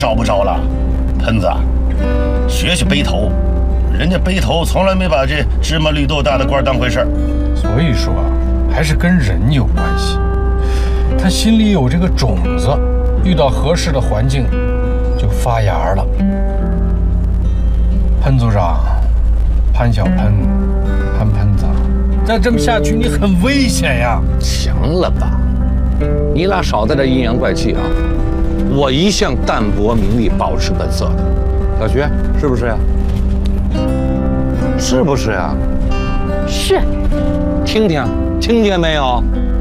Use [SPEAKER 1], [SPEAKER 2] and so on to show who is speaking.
[SPEAKER 1] 招不着了。喷子，学学背头，人家背头从来没把这芝麻绿豆大的官当回事儿。
[SPEAKER 2] 所以说，还是跟人有关系。他心里有这个种子，遇到合适的环境，就发芽了。潘组长，潘小喷，潘喷子，再这么下去，你很危险呀！
[SPEAKER 3] 行了吧，你俩少在这阴阳怪气啊！我一向淡泊名利，保持本色的。小徐，是不是呀？是不是呀？
[SPEAKER 4] 是。
[SPEAKER 3] 听见没有？